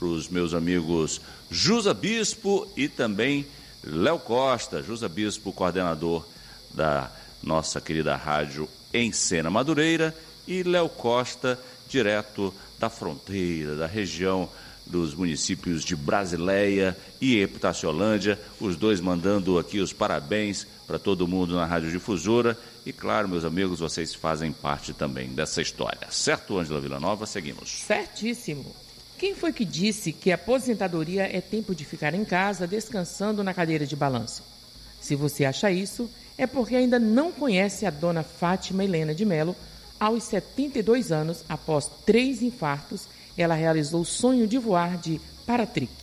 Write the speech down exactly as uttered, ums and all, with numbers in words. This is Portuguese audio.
para os meus amigos Jusa Bispo e também Léo Costa. Jusa Bispo, coordenador da nossa querida rádio em Sena Madureira, e Léo Costa, direto da fronteira, da região dos municípios de Brasileia e Epitaciolândia, os dois mandando aqui os parabéns para todo mundo na Rádio Difusora. E claro, meus amigos, vocês fazem parte também dessa história. Certo, Ângela Villanova? Seguimos. Certíssimo. Quem foi que disse que a aposentadoria é tempo de ficar em casa descansando na cadeira de balanço? Se você acha isso, é porque ainda não conhece a dona Fátima Helena de Melo. Aos setenta e dois anos, após três infartos, ela realizou o sonho de voar de paratrique.